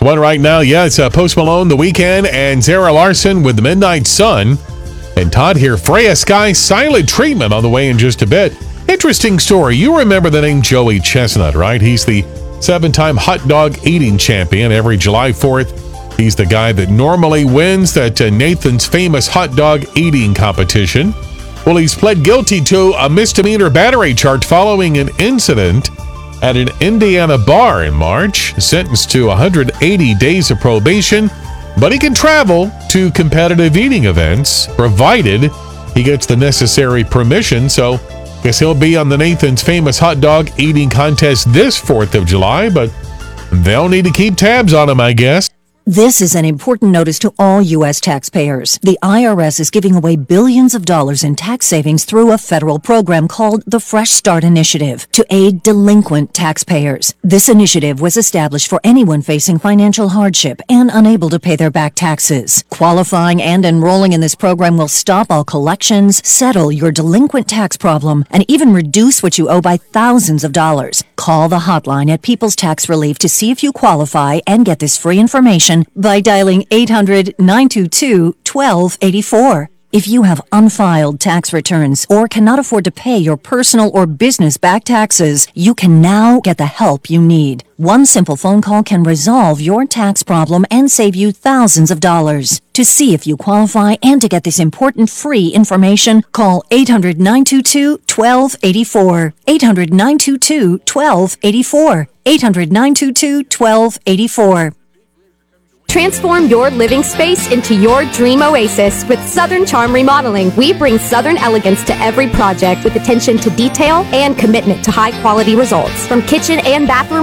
One right now, it's Post Malone, The Weeknd, and Zara Larsson with The Midnight Sun. And Todd here, Freya Sky Silent Treatment on the way in just a bit. Interesting story. You remember the name Joey Chestnut, right? He's the 7-time hot dog eating champion. Every July 4th, he's the guy that normally wins that Nathan's Famous hot dog eating competition. Well, he's pled guilty to a misdemeanor battery charge following an incident at an Indiana bar in March, sentenced to 180 days of probation, but he can travel to competitive eating events, provided he gets the necessary permission. So, guess he'll be on the Nathan's Famous hot dog eating contest this 4th of July, but they'll need to keep tabs on him, I guess. This is an important notice to all U.S. taxpayers. The IRS is giving away billions of dollars in tax savings through a federal program called the Fresh Start Initiative to aid delinquent taxpayers. This initiative was established for anyone facing financial hardship and unable to pay their back taxes. Qualifying and enrolling in this program will stop all collections, settle your delinquent tax problem, and even reduce what you owe by thousands of dollars. Call the hotline at People's Tax Relief to see if you qualify and get this free information by dialing 800-922-1284. If you have unfiled tax returns or cannot afford to pay your personal or business back taxes, you can now get the help you need. One simple phone call can resolve your tax problem and save you thousands of dollars. To see if you qualify and to get this important free information, call 800-922-1284. 800-922-1284. 800-922-1284. Transform your living space into your dream oasis with Southern Charm Remodeling. We bring Southern elegance to every project with attention to detail and commitment to high quality results. From kitchen and bathroom